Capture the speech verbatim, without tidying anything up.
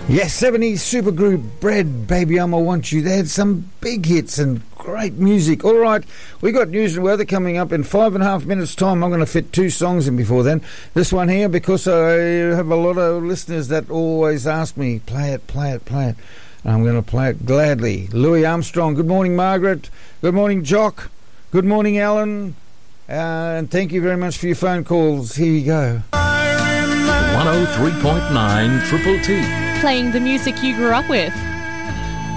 Yes, seventies supergroup Bread, Baby I'ma Want You. They had some big hits and great music. All right, we got news and weather coming up in five and a half minutes' time. I'm going to fit two songs in before then. This one here, because I have a lot of listeners that always ask me, play it, play it, play it. I'm going to play it gladly. Louis Armstrong. Good morning, Margaret. Good morning, Jock. Good morning, Alan. Uh, and thank you very much for your phone calls. Here you go. one oh three point nine Triple T. Playing the music you grew up with.